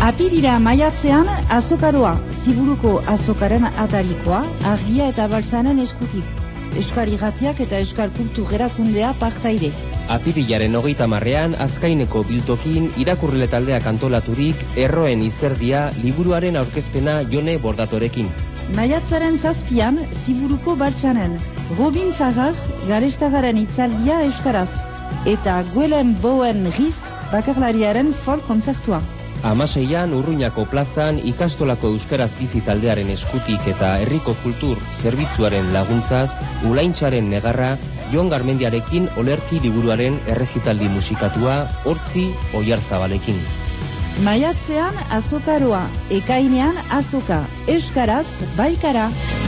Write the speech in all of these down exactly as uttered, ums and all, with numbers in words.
Apirira maiatzean azokaroa, Ziburuko azokaren atarikoa, argia eta baltzanen eskutik. Euskal Irratiak eta Euskal Kultur Erakundea partaide. Apirilaren hogeita marrean, Azkaineko biltokin irakurrile taldeak antolaturik, Erroen izerdia liburuaren aurkezpena Jone Bordatorekin. Maiatzaren zazpian, Ziburuko baltzanen. Robin Farrar, garestagaren itzaldia euskaraz. Eta Guelen Bowen Riz, bakarlariaren folk kontzertua. Hamaseian Urruñako plazan ikastolako euskaraz bizi taldearen eskutik eta herriko kultur zerbitzuaren laguntzaz, Ulaintzaren negarra, Jon Garmendiarekin olerki liburuaren errezitaldi musikatua, Hortzi Oiarzabalekin. Maiatzean azokaroa, ekainean azoka, euskaraz baikara.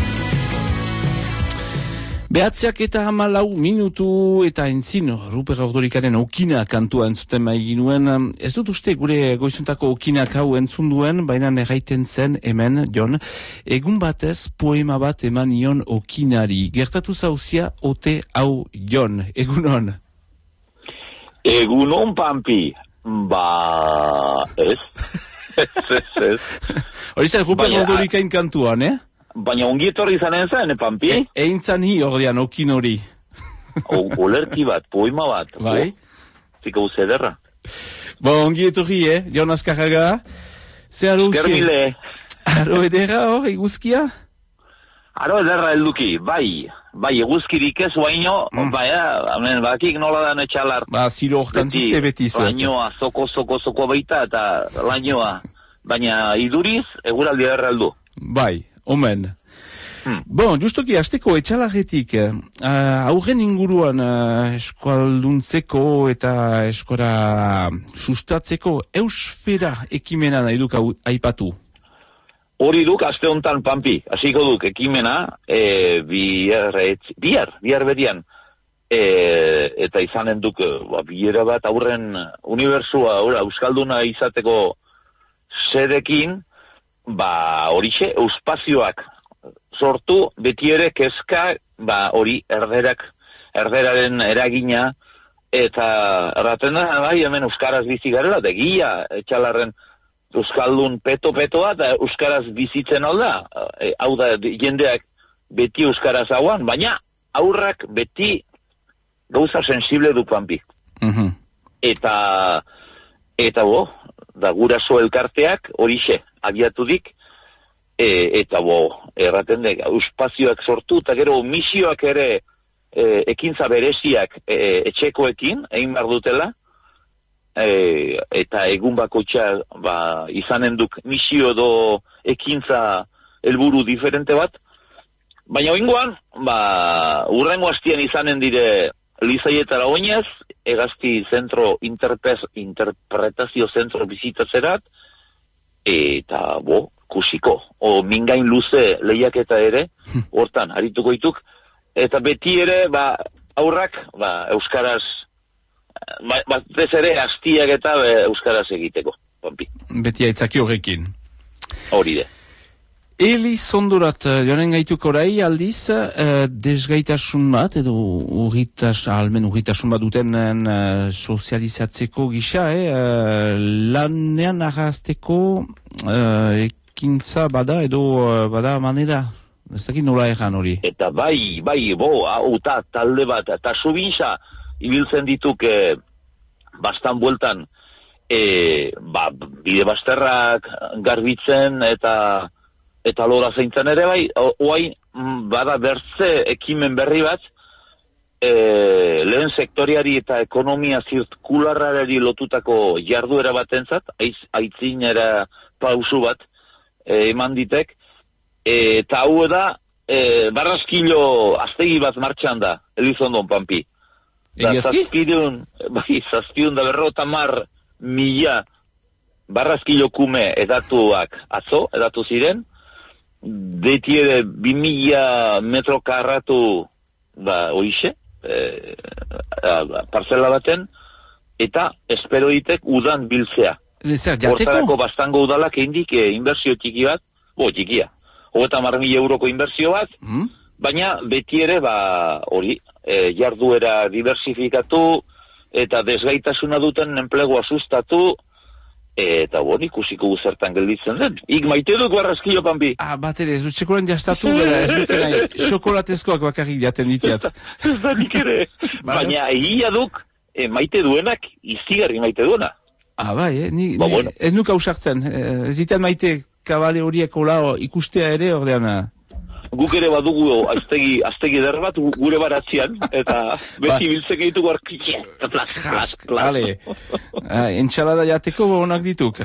Behatziak eta hamalau minutu eta entzin, Ruper Ordorikaren okina kantua entzuten maiginuen. Ez dut uste gure goizuntako okinak hau entzun duen, baina erraiten zen hemen, Jon, egun batez poema bat eman ion okinari. Gertatu zauzia ote hau, Jon, egunon? Egunon, Pampi. Ba, ez. ez, ez, ez. Hori zen, Ruper Ordorikain kantuan, eh? Baina ongi etorri izanen zen, eh, Pampi? E, egin zan hi ordean okin hori. Olerki bat, poema bat. Bai? Zika uzederra. Bo, ongi etorri, eh? Jon Azkarraga. Zer aro Germile. Aro edera hor, eguzkia? Aro ederra helduki, bai. Bai, eguzkirik ez baino, mm. bai, hemen bakik nola da netxalar. Ba, zilo hortan ziste beti zuet. Lainoa, zoko, zoko, zoko baita, eta lainoa. Baina iduriz, eguraldi ederra heldu. Bai. Omen. Hmm. Bon, justoki, hasteko etxalarretik, uh, aurren inguruan uh, eskualduntzeko eta eskora sustatzeko eusfera ekimena nahi duk aipatu. Hori duk, aste hontan, Pampi, hasiko duk ekimena, e, bihar, etz, bihar, bihar berian, e, eta izanen duk, ba, bihera bat aurren unibertsua, euskalduna izateko sedekin, ba, horixe, euspazioak sortu, beti ere kezka, ba, hori, erderak, erderaren eragina, eta erraten da, bai, hemen euskaraz bizi garela, egia, etxalarren euskaldun peto-petoa, eta euskaraz bizitzen alda, e, hau da, jendeak beti euskaraz hauan, baina aurrak beti gauza sensible du, Pampi. Mm-hmm. Eta, eta, bo, da guraso elkarteak, horixe, abiatu dik, e, eta bo, erraten dek, espazioak sortu, eta gero misioak ere e, ekintza bereziak e, etxekoekin, egin behar dutela, e, eta egun bakoitza ba, izanen duk misio edo ekintza helburu diferente bat, baina oingoan, ba, urrengo hastian izanen dire Lizaietara oinez, egazti zentro interpretazio zentro bizitatzerat, eta, bo, kusiko, o mingain luze lehiaketa ere, hortan, harituko dituk, eta beti ere, ba, aurrak, ba, euskaraz, ba, batez ere, hastiak eta be, euskaraz egiteko, Pampi. Beti aitzaki horrekin. Hori de. Eli zondurat, joan gaituk orai aldiz, uh, desgaitasun bat, edo urritas, almen urritasun bat duten uh, sozializatzeko gisa, eh? uh, lanean arrazteko uh, ekintza bada, edo uh, bada manera, ez dakit nola egan hori. Eta bai, bai, bo, hau ta, talde bat, eta subintza, ibiltzen dituk eh, bastan bueltan, eh, ba, bide basterrak garbitzen, eta eta lora zeintzen ere bai, oain bada bertze ekimen berri bat, e, lehen sektoriari eta ekonomia zirkularrari lotutako jarduera batentzat, aiz, aitzinera pausu bat e, eman ditek, e, eta hau da, e, barraskilo aztegi bat martxan da, Elizondon, Pampi. Zazpidun, bai, zazpidun da berrota mar mila barraskilo kume edatuak atzo, edatu ziren, beti ere bi mila metro karratu ba, oixe, e, parcela baten, eta espero ditek udan biltzea. Hortarako bastango udalak eindik e, inbertsio txiki bat, bo, txikia, hogeta mar mila euroko inbertsio bat, mm? Baina beti ere, ba, hori, e, jarduera diversifikatu, eta desgaitasuna duten enplegua sustatu, eta bon, ikusiko guzertan gelditzen den. Ik maite dut barraskilo, Pampi. Ah, bat ere, ez dut txekolen jastatu, bera, ez dut nahi, xokolatezkoak bakarrik jaten ditiat. Ez da nik ere. Baina egia duk, e, maite duenak, izigarri maite duena. Ah, bai, eh? Ni, ba, ni, bueno. Ez nuk hausartzen, ez ditan maite kabale horiek hola ikustea ere, ordean... Guk ere badugu aztegi, aztegi der bat gure baratzean, eta beti biltzek ditugu arkitxean. Jask, bale. Entxalada jateko honak dituk.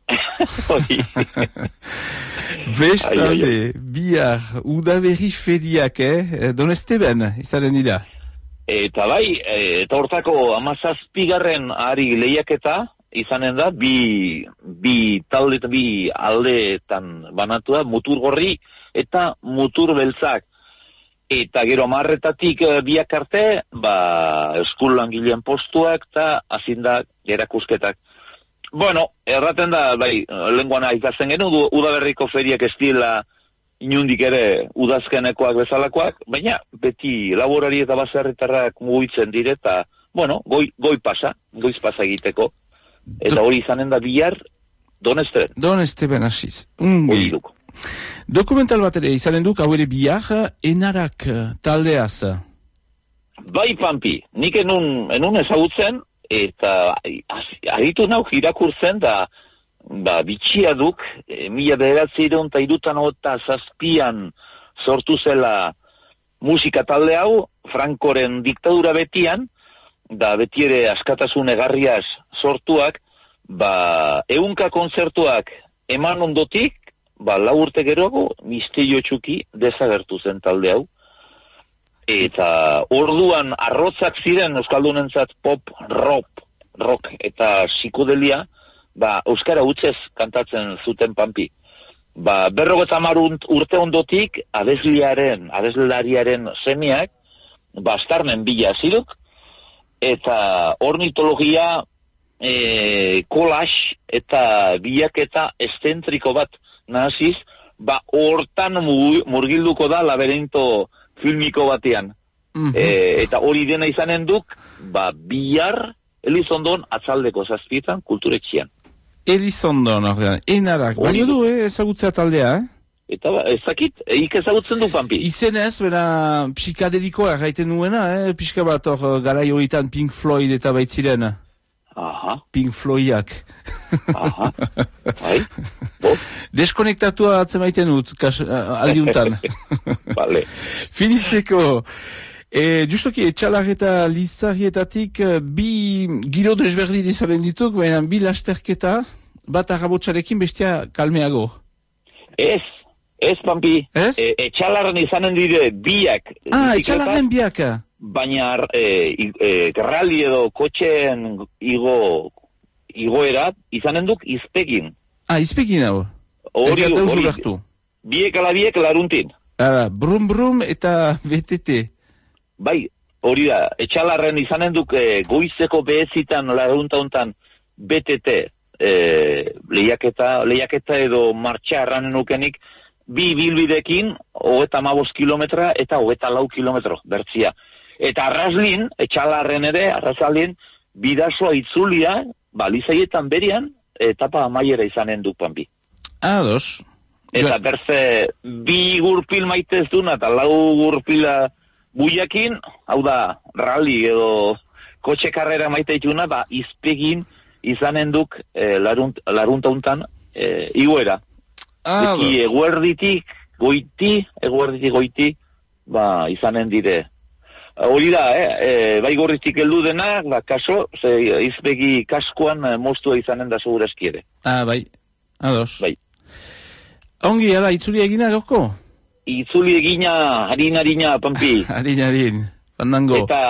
Bestalde, bihar, udaberri feriak, eh? Donesteben, izanen dira? Eta bai, eta hortako amazazpigarren ari lehiaketa, izanen da, bi, bi talde, bi aldeetan banatua, mutur gorri, eta mutur beltzak. Eta gero amarretatik biak arte, ba, eskul langileen postuak eta azindak erakusketak. Bueno, erraten da, bai, lenguana ikasten genu, udaberriko feriak ez dira inundik ere udazkenekoak bezalakoak, baina beti laborari eta baserritarrak mugitzen dire, eta, bueno, goi, goi pasa, goiz pasa egiteko. Eta hori izanen da bihar, Donesteben. Donesteben hasiz. Ungi. Dokumental bat ere izanen duk, hau ere bihar, enarak taldeaz. Bai, Pampi, nik enun, enun ezagutzen, eta aritu nauk irakurtzen, da, da bitxia duk, e, mila bederatzireun eta irutan eta zazpian sortu zela musika talde hau, Frankoren diktadura betian, da beti ere askatasun egarriaz sortuak, ba, eunka kontzertuak eman ondotik, ba, lau urte geroago, misterio txuki desagertu zen talde hau. Eta orduan arrotzak ziren euskaldunentzat pop, rock, rock eta psikodelia, ba, euskara hutsez kantatzen zuten, Pampi. Ba, berrogeta hamar urte ondotik, abesliaren, abeslariaren semeak, bastarnen bila ziruk, eta ornitologia, e, kolax eta bilaketa estentriko bat naziz, ba hortan murgilduko da laberinto filmiko batean. Mm-hmm. E, eta hori dena izanen duk, ba bihar Elizondon atzaldeko zazpietan kulturetxian. Elizondon, ordean, enarak, baino du, eh, ezagutzea taldea, eh? Eta ba, ezakit, eik ezagutzen du, Pampi. Izenez, bera, psikadelikoa gaiten nuena, eh? Pixka bat hor, garai horitan Pink Floyd eta baitziren. Aha. Pink Floydak. Aha. Bai. Bo. Deskonektatua atzen maiten dut, aldiuntan. Vale. Finitzeko, e, justoki, etxalar eta lizarrietatik bi giro desberdin izaren dituk, baina bi lasterketa, bat arrabotxarekin bestia kalmeago. Ez. Ez, Pampi, ez? E, etxalarren izanen dire biak. Ah, etxalarren biak. Baina e, e, rally edo kotxeen igo, igoera izanen duk izpegin. Ah, izpegin hau? Hori du, hori. Biek ala biek laruntin. Ara, brum brum eta B T T. Bai, hori da, etxalarren izanen duk e, goizeko behezitan larunta hontan B T T e, lehiaketa, lehiaketa edo martxa erranen ukenik, bi bilbidekin, hogeta hamabost kilometra eta hogeta lau kilometro, bertzia. Eta arrazlin, etxalarren ere, arrazalin, bidasoa itzulia, balizaietan berian, etapa amaiera izanen du, Pampi. Ados. Eta berze, bi gurpil maitez duna, eta lau gurpila buiakin, hau da, rally edo kotxe karrera maite ituna, ba, izpegin izanen duk e, larunt, laruntauntan e, iguera. Ah, Eki eguerditik, goiti, eguerditik goiti, ba, izanen dire. Hori da, eh? E, bai gorritik heldu denak, ba, kaso, ze, izbegi kaskoan e, moztua izanen da segurazki ere. Ah, bai, ados. Bai. Ongi, ala, itzuli egina gorko? Itzuli egina, harin-harina, Pampi. Harin-harin, fandango. Eta,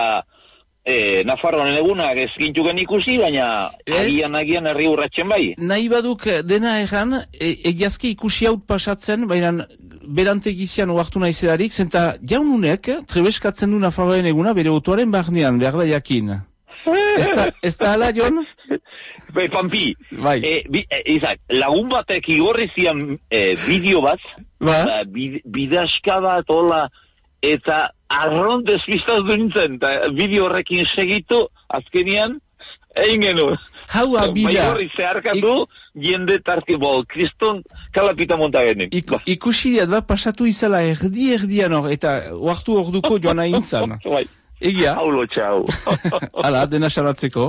e, Nafarroan egunak ez gintuken ikusi, baina agian-agian herri urratzen bai. Nahi baduk dena erran, e, egiazki ikusi haut pasatzen, baina berantegizian oartu naizerarik, zenta jaununek trebeskatzen du Nafarroen eguna bere otuaren barnean, behar da jakin. Ez da ala, Jon? Bai, Pampi, bai. E, bi, e, izak, lagun batek igorri zian e, bideo bat, ba? bid, bidaska bat, hola, eta arron despistaz du nintzen, eta bideo horrekin segitu, azkenian, egin genuen. hau abila. Bai horri zeharkatu, jende tarti, bo, kriston kalapita montagenik. Iku, ikusi diat bat pasatu izala erdi erdian hor, eta oartu orduko joan hain zan. Bai. Egia. Haulo, txau. Hala, dena salatzeko.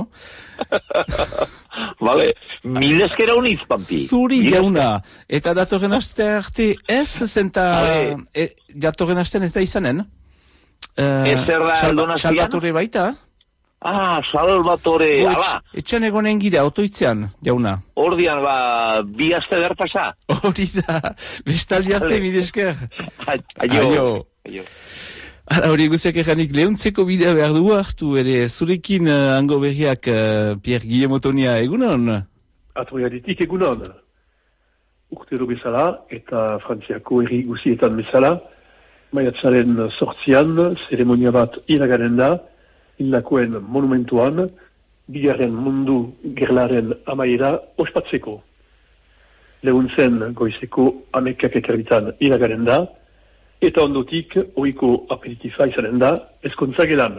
Vale, mil eskera uniz, Pampi. Zuri jauna. Eta datorren aste arte ez, zenta... E, datorren astean ez da izanen? Ez zer da Donostian? Salvatore baita? Ah, Salvatore, ala. Etxan egonen gira, otoitzean, jauna. Ordian, ba, bi aste behar pasa. Hori da, bestaldi arte, mil esker. Aio. Aio. Hala, hori guziak eganik lehuntzeko bidea behar du hartu, ere zurekin uh, hango berriak uh, Pierre Guillermo Tonia egunon? Atroiaditik egunon. Urtero bezala eta Frantziako herri guzietan bezala, maiatzaren sortzian, zeremonia bat iraganen da, hildakoen monumentuan, bigarren mundu gerlaren amaiera ospatzeko. Lehuntzen goizeko amekak eterbitan iraganen da, eta ondotik, oiko aperitifa izanen da, ezkontza gelan.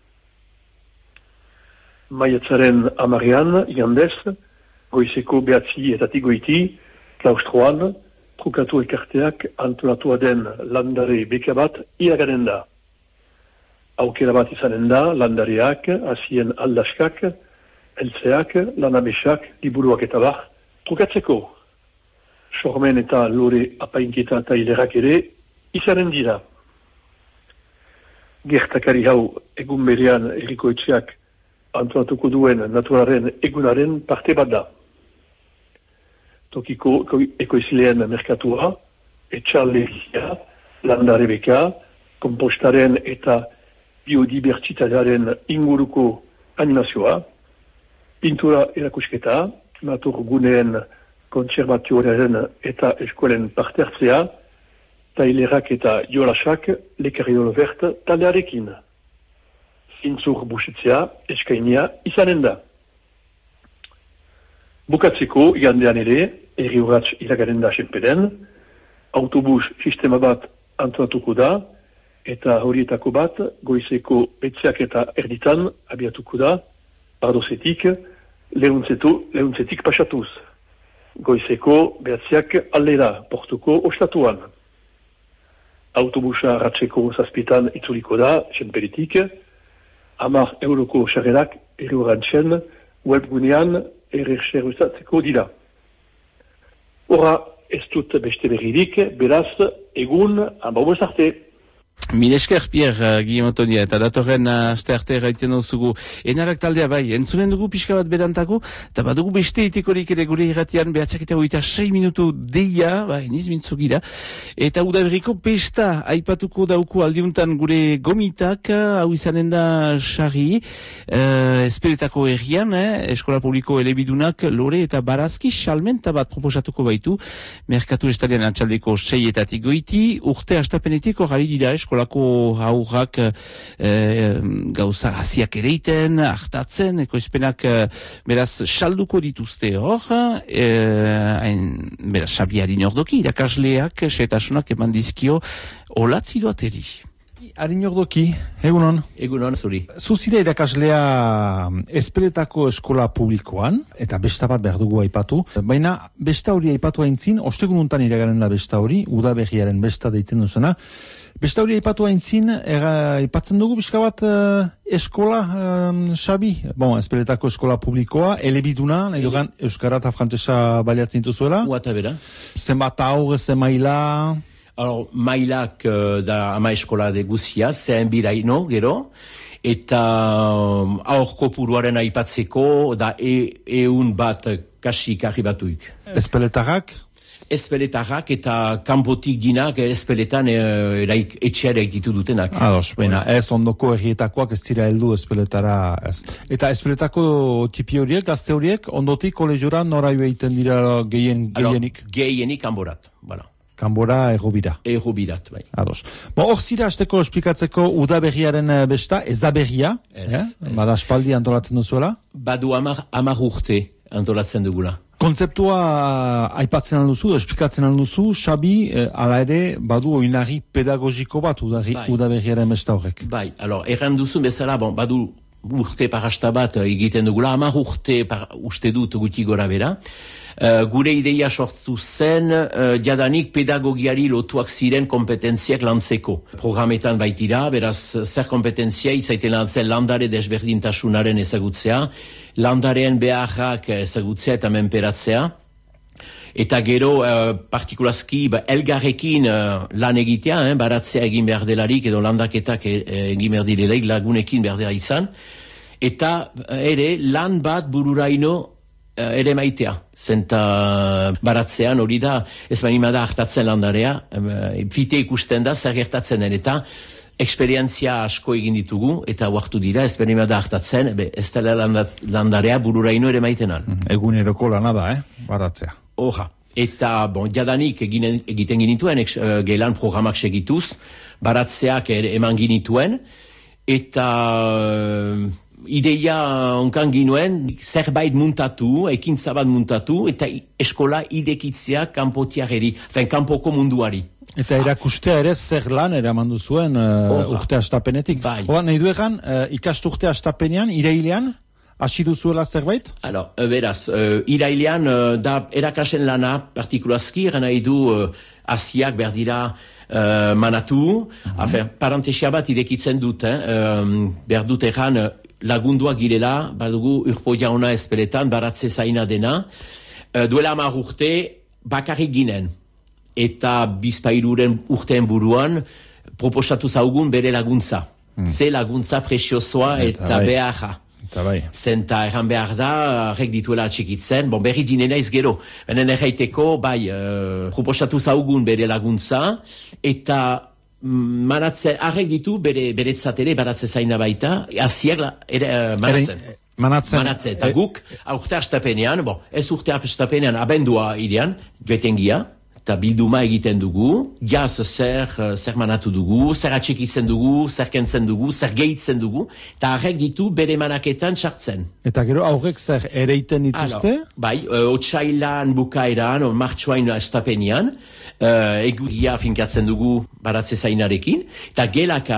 Maiatzaren amarean, igandez, goizeko behatzi eta tigoiti, klaustroan, trukatu ekarteak antolatua den landare beka bat iraganen da. Aukera bat izanen da, landareak, hasien aldaskak, eltzeak, lanamesak, liburuak eta bar, trukatzeko. Sormen eta lore apainketa eta hilerak ere, izanen dira. Gertakari hau egun berean herriko etxeak antolatuko duen naturaren egunaren parte bat da. Tokiko ekoizileen merkatua, etxalderia, landarebeka, kompostaren eta biodibertsitatearen inguruko animazioa, pintura erakusketa, natur guneen kontserbatioaren eta eskolen parte hartzea, tailerak eta jolasak lekarriolo bert taldearekin. Zintzur busetzea eskainia izanen da. Bukatzeko, igandean ere, herri urratz iragaren da senpeden, autobus sistema bat antolatuko da, eta horietako bat, goizeko betzeak eta erditan abiatuko da, pardozetik, lehuntzetik pasatuz. Goizeko behatziak aldera, portuko ostatuan. Autobusa ratzeko zazpitan itzuliko da, senperitik, hamar euroko xarrerak eriorantzen webgunean errexerruzatzeko dira. Hora, ez dut beste berririk, beraz, egun, hanbau arte. Mil esker, Pierre Guillermo Tonia, eta datorren aste arte gaiten duzugu. Enarak taldea bai, entzunen dugu pixka bat berantako, eta badugu beste itikorik ere gure irratian, behatzak eta hogeita sei minutu deia, bai, niz mintzu gira, eta udaberriko pesta aipatuko dauku aldiuntan gure gomitak, hau izanen da xarri, eh, esperetako errian, eh, eskola publiko elebidunak, lore eta barazki salmenta bat proposatuko baitu, merkatu estalian atxaldeko seietatik goiti, urte astapenetik horari dira eskolako haurrak eh, gauza hasiak ereiten, hartatzen, ekoizpenak eh, beraz salduko dituzte hor, eh, beraz Xabiarin ordoki, irakasleak, setasunak eman dizkio olatzi doateri. Harin ordoki, egunon? Egunon, zuri. Zuzire irakaslea Esperetako eskola publikoan, eta besta bat behar dugu aipatu, baina besta hori aipatu haintzin, ostegun untan iragaren da besta hori, udaberriaren besta deitzen duzena, besta hori aipatu haintzin, aipatzen dugu bizka bat uh, eskola, um, Xabi, bon, Esperetako eskola publikoa, elebiduna, nahi dugan, Euskara eta Frantzesa baliatzen dituzuela. Uata bera. Zenbat aur, zen maila... Alors, mailak uh, da ama eskola de guzia, zehen biraino, gero, eta um, aurko puruaren aipatzeko, da e, eun bat kasik arribatuik. Espeletarrak? Espeletarrak eta kanpotik dinak espeletan e, eraik, etxeara egitu dutenak. Ados, baina ez ondoko errietakoak ez dira heldu espeletara. Ez. Eta espeletako tipi horiek, gazte horiek, ondotik kolegiora nora egiten dira gehien, gehienik? Alors, gehienik kanborat, voilà. Kanbora errobira. Errobirat, bai. Ados. Bo, hor zira azteko esplikatzeko udaberriaren besta, ez da berria? Ez. Eh? Bada aspaldi antolatzen duzuela? Badu amar, amar urte antolatzen dugula. Kontzeptua aipatzen alduzu, esplikatzen alduzu, Xabi, eh, ala ere, badu oinarri pedagogiko bat udari, bai. Udaberriaren besta horrek. Bai, alors, erran duzu bezala, bon, badu urte parasta bat egiten dugula, hamar urte par, uste dut guti gora bera. Uh, gure ideia sortu zen, uh, jadanik pedagogiari lotuak ziren kompetentziak lantzeko. Programetan baitira, beraz, zer kompetentzia izaiten lantzen landare desberdintasunaren ezagutzea, landareen beharrak ezagutzea eta menperatzea, eta gero, uh, partikulazki, ba, elgarrekin uh, lan egitea, eh, baratzea egin behar delarik, edo landaketak e, e, egin behar direlaik, lagunekin behar dela izan, eta ere, lan bat bururaino Uh, ere maitea, zenta baratzean hori da, ez baina da hartatzen landarea, uh, fite ikusten da, zer gertatzen den, eta eksperientzia asko egin ditugu, eta huartu dira, ez baina da hartatzen, be, ez dela landarea bururaino ere maitenan. Eguneroko lana da, eh? Baratzea. Oja, eta, bon, jadanik eginen, egiten ginituen, eks, uh, gelan programak segituz, baratzeak ere eman ginituen, eta... Uh, ideia onkan ginuen, zerbait muntatu, ekintza bat muntatu, eta eskola idekitzea kanpotiageri, fen kanpoko munduari. Eta erakustea ere zer lan eraman duzuen uh, urte astapenetik. Bai. Oda, nahi du egan, uh, ikasturte astapenean, irailean, hasi duzuela zerbait? Alors, beraz, uh, irailean uh, da erakasen lana partikulazki, gana nahi du uh, asiak berdira uh, manatu, uh-huh. Afen, parentesia bat idekitzen dut, eh? um, berdut egan, uh, lagunduak girela, badugu urpo jauna ezpeletan, baratze zaina dena, uh, duela hamar urte bakarrik ginen, eta bizpairuren urteen buruan proposatu zaugun bere laguntza. Hmm. Ze laguntza presiosoa eta, eta beharra. Eta bai. Zenta erran behar da, arrek dituela atxikitzen, bon, berri dinena ez gero. Benen erraiteko, bai, uh, proposatu zaugun bere laguntza, eta manatzen, arrek ditu bere beretzat ere baratze zaina baita, aziak ere uh, manatzen. Ere, manatzen. Manatzen, eta guk, urte astapenean, bon, ez urte astapenean, abendua idean, joetengia, eta bilduma egiten dugu, jaz zer, zer manatu dugu, zer atxikitzen dugu, zer kentzen dugu, zer gehitzen dugu, eta arrek ditu bere manaketan sartzen. Eta gero aurrek zer ereiten dituzte? Alors, bai, uh, otsailan bukaeran, martxoain astapenean, uh, egugia finkatzen dugu baratze zainarekin, eta gelaka,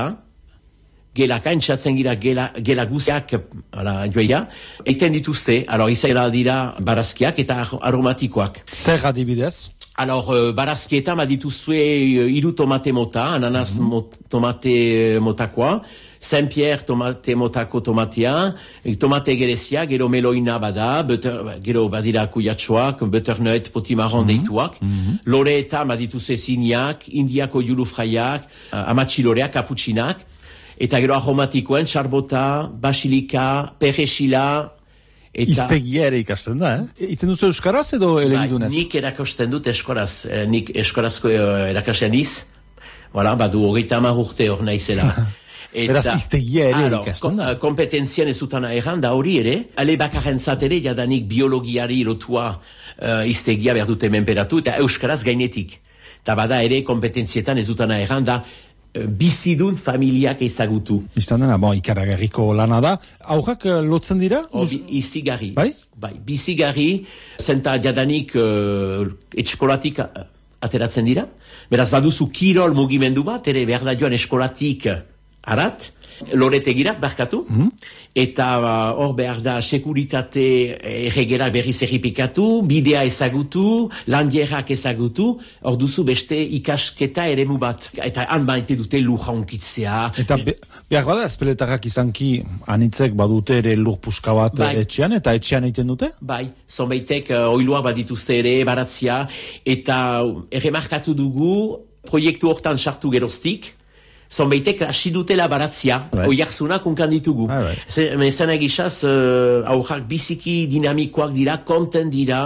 gelaka, entzatzen gira gela, gela guziak, ala, joia, eiten dituzte, alors, izaila dira barazkiak eta aromatikoak. Zer adibidez? Alors, uh, barazkietan badituzue uh, iru tomate mota, ananas mm-hmm. mot, tomate motakoa, Saint-Pierre tomate motako tomatea, tomate gerezia, gero meloina bada, butter, gero badira kuyatxoak, butternut, potimarron mm-hmm. deituak, mm-hmm. loreetan badituze ziniak, indiako julufraiak, uh, amatxiloreak, kaputsinak, eta gero aromatikoen, charbota, basilika, perexila, eta... Iztegia ere ikasten da, eh? Iten duzu euskaraz edo elegidunez? Nik erakosten dut eskoraz, eh, nik eskorazko eh, erakasen iz, voilà, badu hogeita hamar urte hor naizela. Beraz, iztegia ere alors, ikasten da? Kompetentzian ez utana erran, da hori ere, ale bakarren zatere, jadanik biologiari lotua uh, iztegia behar dute menperatu, eta euskaraz gainetik. Eta bada ere, kompetentzietan ez utana erran, da bizidun familiak ezagutu. Bistan dena, bon, ikaragarriko lana da. Aurrak uh, lotzen dira? O, bi, izigarri. Bai? Bai, bizigarri, zenta jadanik uh, etxkolatik uh, ateratzen dira. Beraz, baduzu kirol mugimendu bat, ere behar da joan eskolatik arat, loretegirat, barkatu, mm-hmm. eta hor uh, behar da sekuritate erregerak berriz erripikatu, bidea ezagutu, landierak ezagutu, hor duzu beste ikasketa eremu bat. Eta han baite dute lurra unkitzea. Eta be, behar bada ezpeletarrak izanki anitzek badute ere lur puska bat bai. Etxean, eta etxean egiten dute? Bai, zonbaitek uh, oiluak badituzte ere, baratzia, eta erremarkatu dugu proiektu hortan sartu geroztik, zonbaitek hasi dutela baratzia, right. Oiarzunak unkan ditugu. Right. Ezan egizaz, uh, aurrak biziki dinamikoak dira, konten dira,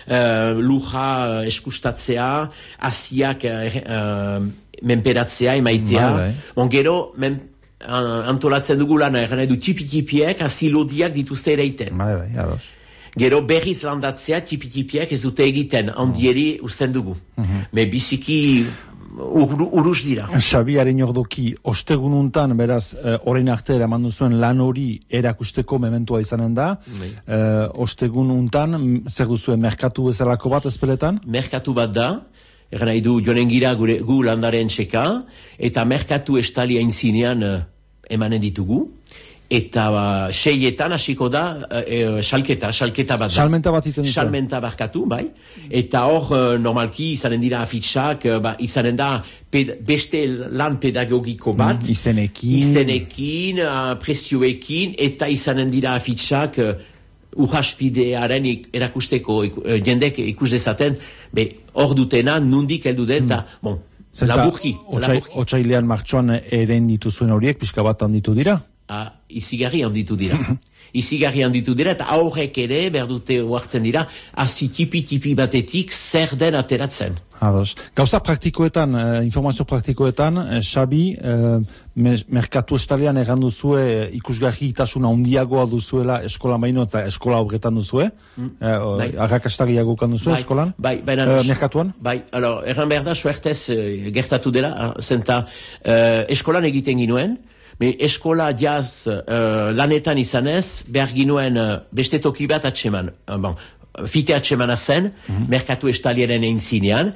uh, luja uh, eskustatzea, asiak uh, uh, menperatzea, emaitea. Right. Ongero, men, uh, antolatzen dugu lana, eran edu tipi-tipiek, asilodiak dituzte ereiten. Right, right. Gero berriz landatzea, tipi-tipiek ez dute egiten, handieri usten dugu. Mm-hmm. Me biziki... Ur, uruz dira. Xabi Areñordoki, ostegununtan, beraz, eh, orain arte eraman duzuen lan hori erakusteko mementua izanen da. Eh, ostegununtan, zer duzuen, merkatu bezalako bat ezpeletan? Merkatu bat da, eran nahi du jonen gira gure, gu landaren txeka, eta merkatu estalia inzinean eh, emanen ditugu. eta ba, seietan hasiko da e, salketa, salketa bat da. Salmenta bat iten dute. Salmenta barkatu, bai. Eta hor, normalki, izanen dira afitxak, ba, izanen da ped, beste lan pedagogiko bat. Mm, izenekin. Izenekin, prezioekin, eta izanen dira afitxak urraspidearen erakusteko jendek ikus dezaten, be, hor dutena, nundik heldu den, eta, mm. bon, Zenta, laburki. Otsailean martxoan eren dituzuen horiek, pixka bat handitu dira? Ah, izigarri handitu dira. Izigarri handitu dira, eta aurrek ere, berdute huartzen dira, hazi tipi-tipi batetik zer den ateratzen. Ados. Gauza praktikoetan, eh, informazio praktikoetan, eh, Xabi, eh, merkatu estalean erran duzue eh, ikusgarri itasuna handiagoa duzuela eskola baino eta eskola horretan duzue? Mm. Eh, bai. Arrakastagiago kan duzue bai. Eskolan? Bai, bai, eh, merkatuan? Bai, alors, erran behar da, suertez eh, gertatu dela, zenta eh, eskolan egiten ginuen, me eskola jaz uh, lanetan izanez, behar ginuen uh, beste toki bat atseman. Uh, bon, fite atsemana zen, mm-hmm. merkatu estaliaren egin zinean,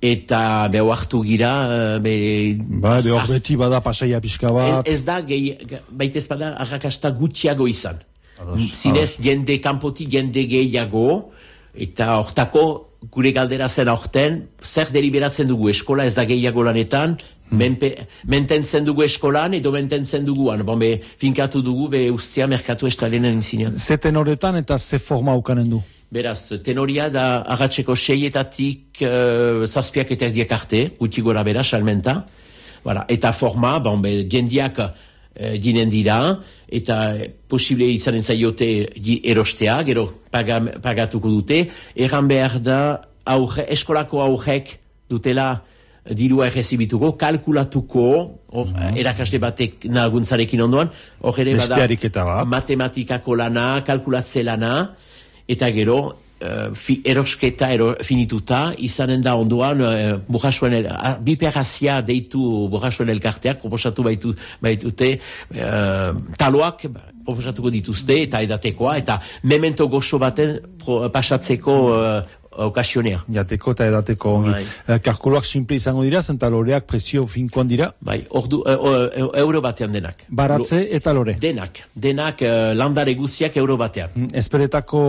eta beho hartu gira... Uh, be, ba, beho ah, beti bada pasaia pixka bat... Ez da, gehi, baitez bada, arrakasta gutxiago izan. Ados, zinez, ados. Jende kanpoti, jende gehiago, eta hortako gure galdera zen aurten, zer deliberatzen dugu eskola, ez da gehiago lanetan, Menpe, mententzen dugu eskolan edo mententzen duguan. Bon, be, finkatu dugu, be, ustia merkatu estalenen zinean. Ze tenoretan eta ze forma ukanen du? Beraz, tenoria da agatzeko seietatik uh, zazpiak eta erdiak arte, guti gora bera, salmenta. Voilà. Eta forma, bon, be, jendiak uh, ginen dira, eta posible izanen zaiote erostea, gero paga, pagatuko dute. Erran behar da, aurre, eskolako aurrek dutela dirua errezibituko, kalkulatuko, or, mm. erakaste batek naguntzarekin ondoan, hor ere bada matematikako lana, kalkulatze lana, eta gero, uh, fi, erosketa ero, finituta, izanen da ondoan, uh, burrasuen, uh, biperazia deitu burrasuen elkarteak, proposatu baitu, baitute, uh, taloak, proposatuko dituzte, eta edatekoa, eta memento goxo baten pro, pasatzeko uh, okasionea. Jateko eta edateko ongi. Bai. Kalkuluak simple izango dira, zenta loreak presio finkoan dira? Bai, ordu, e, e, euro batean denak. Baratze eta lore? Denak. Denak uh, landare guziak euro batean. Mm, Esperetako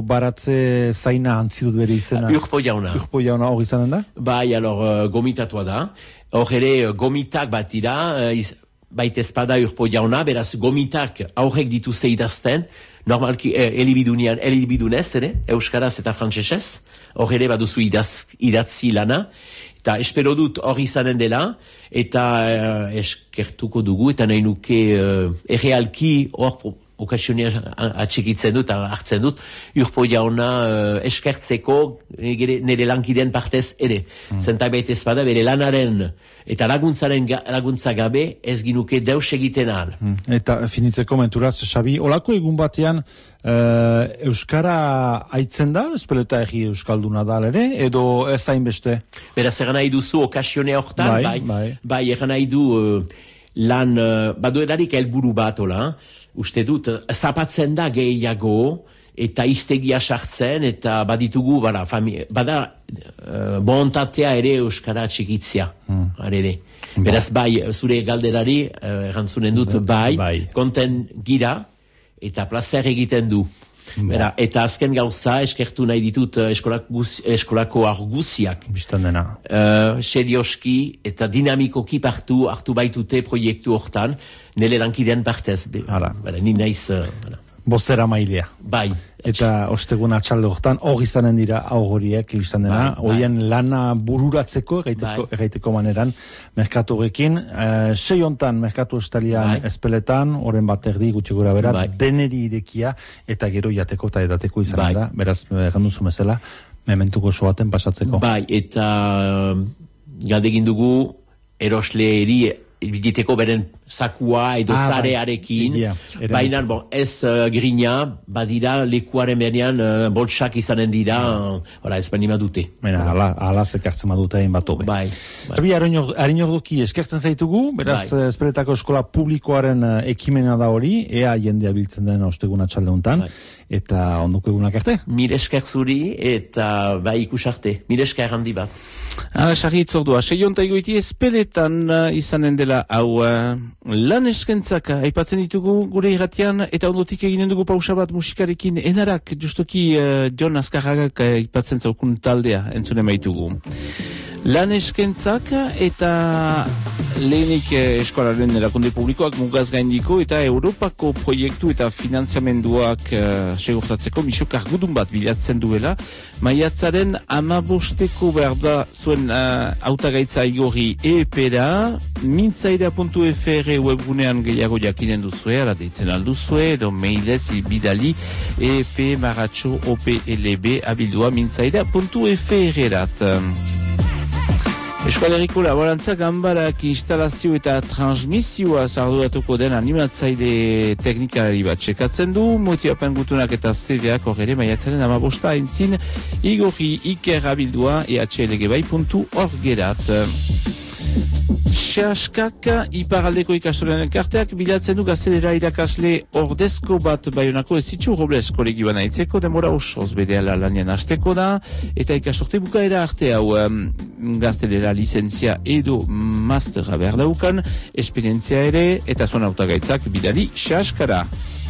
baratze zaina antzidut bere izena? Urpo jauna. Urpo jauna hori izanen da? Bai, alor, uh, gomitatua da. Hor ere, gomitak bat dira, uh, iz, baita espada urpo jauna, beraz gomitak aurrek dituzte idazten, normalki eh, elibidunian, elibidunez, ere, euskaraz eta frantsesez, hor ere baduzu idaz, idatzi lana, eta espero dut hor izanen dela, eta eh, eskertuko dugu, eta nahi nuke eh, errealki hor okasionia atxikitzen dut, hartzen dut, urpo jauna uh, eskertzeko nire lankideen partez ere. Mm. Zenta baita espada bere lanaren eta laguntzaren ga, laguntza gabe ez ginuke deus egiten ahal. Mm. Eta finitzeko menturaz, Xabi, olako egun batean uh, Euskara aitzen da, espeleta egi Euskalduna da ere, edo ez hainbeste? Beraz, egan nahi duzu okasionia hortan, bai, bai, bai. bai egan nahi du uh, lan, uh, badu edarik helburu bat, hola, uste dut, zapatzen da gehiago, eta iztegia sartzen, eta baditugu, bada, fami, bada uh, bontatea ere Euskara txikitzia, hmm. arere. Beraz, bai, zure galderari, uh, erantzunen dut, bai, bai, konten gira, eta plazer egiten du. Bera, eta azken gauza, eskertu nahi ditut eskolak guz, eskolako arguziak. Bistan dena. Uh, serioski eta dinamikoki partu hartu baitute proiektu hortan, nire lankidean partez. Hala. Bera, ni naiz... Uh, Bozera mailea. Bai. Eta ostegun atxalde hortan, hori izanen dira augoriek izan dena, bai, horien bai. Lana bururatzeko, erraiteko, bai. erraiteko maneran, merkatu horrekin. Uh, sei hontan, merkatu estalian bai. Espeletan, horren bat erdi gutxi gura bera, bai. Deneri irekia, eta gero jateko eta edateko izan bai. Da, beraz, erranduzu mesela, mementuko oso baten pasatzeko. Bai, eta uh, galdegin dugu, erosleeri, biditeko beren sakua edo ah, zarearekin, bai. Baina bon, ez uh, grina, badira lekuaren berean uh, boltsak izanen dira, ora, ez banima dute. Baina, ala, ala zekartzen badute egin bat hobe. Bai. Zabi, harin orduki eskertzen zaitugu, beraz, bai. Esperetako eskola publikoaren uh, ekimena da hori, ea jendea biltzen den osteguna txalde honetan, bai. Eta ondoko egunak arte. Mire esker zuri, eta bai ikus arte. Mire esker handi bat. Hala, sarri itzordua, seionta egoiti espeletan uh, izanen dela bezala hau uh, lan eskentzak aipatzen ditugu gure irratian, eta ondotik eginen dugu pausa bat musikarekin enarak, justoki uh, Jon Azkarragak aipatzen zaukun taldea entzune maitugu. Lan eskentzak eta lehenik eh, eskolaren erakunde publikoak mugaz gaindiko eta Europako proiektu eta finanziamenduak eh, segurtatzeko misio kargudun bat bilatzen duela. Maiatzaren amabosteko behar da zuen uh, autagaitza igorri E P-ra, mintzaira puntu F R webgunean gehiago jakinen duzue, ara deitzen alduzue, edo mailez bidali E P maratxo O P L B abildua mintzaira puntu F R-erat. Euskal Herriko Laborantza Ganbarak instalazio eta transmisioa arduratuko den animatzaile teknikalari bat txekatzen du, motioapen gutunak eta C V-ak horre maiatzaren amabosta entzin igorri iker abildua E H L G bai puntu orgerat. Xaskak iparaldeko ikastolen elkarteak bilatzen du gaztelera irakasle ordezko bat Baionako ezitxu Robles kolegi bana itzeko, demora osoz berehala lanien hasteko da, eta ikastorte bukaera arte hau um, gaztelera lizentzia edo mastera behar daukan, esperientzia ere, eta zuen autagaitzak bidali Xaskara.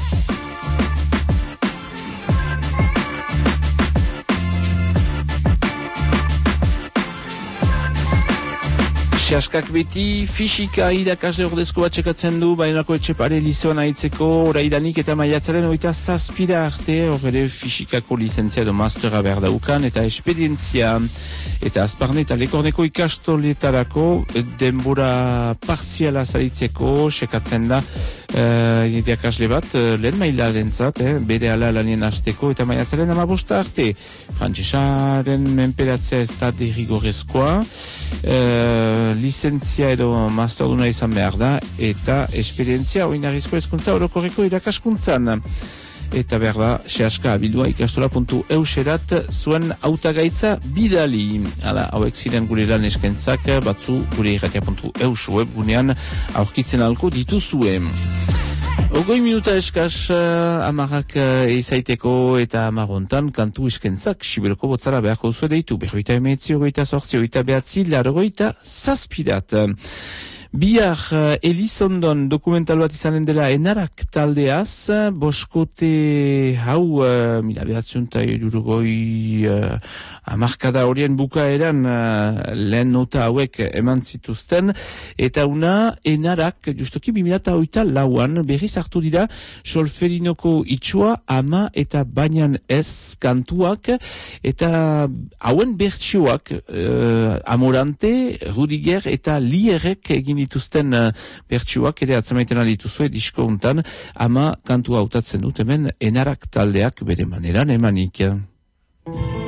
Xaskak beti fisika irakasle ordezko bat txekatzen du, Baionako etxepare lizoan aitzeko, oraidanik eta maiatzaren oita zazpira arte, horre fisikako lizentzia edo mastera behar daukan, eta esperientzia, eta azparne eta lekorneko ikastoletarako denbora partziala zaritzeko, txekatzen da, uh, irakasle bat, uh, lehen mailaren zat, eh, bere ala lanien hasteko, eta maiatzaren amabosta arte, frantzesaren menperatzea ez da derrigorezkoa, uh, lizentzia edo masterduna izan behar da, eta esperientzia oinarrizko hezkuntza orokorreko irakaskuntzan. Eta behar da, Xaska abildua ikastola puntu euserat zuen autagaitza bidali. Hala, hauek ziren gure lan eskentzak, batzu gure irratia puntu eus webgunean aurkitzen alko dituzue. Ogoi minuta eskaz uh, amarrak uh, izaiteko eta amarontan kantu eskentzak Sibeloko botzara beharko zuen deitu. Berroita emetzi, ogoita sortzi, ogoita behatzi, largoita zazpidat. Bihar uh, Elizondon dokumental bat izanen dela enarak taldeaz, boskote hau uh, mila behatzen eta edurgoi uh, amarkada horien bukaeran uh, lehen nota hauek eman zituzten, eta una enarak justoki bimila eta oita lauan berriz hartu dira solferinoko itxua ama eta bainan ez kantuak, eta hauen bertsioak uh, Amorante, Rudiger eta Lierrek egin dituzten uh, bertsioak ere atzamaiten aldituzue disko untan, ama kantua hautatzen dut hemen enarak taldeak bere maneran emanik.